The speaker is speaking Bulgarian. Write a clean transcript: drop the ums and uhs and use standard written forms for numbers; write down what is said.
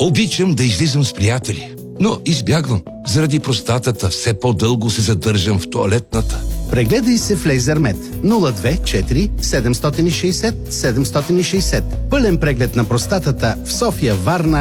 Обичам да излизам с приятели, но избягвам. Заради простатата все по-дълго се задържам в тоалетната. Прегледай се в Лейзермед 024 760 760. Пълен преглед на простатата в София, Варна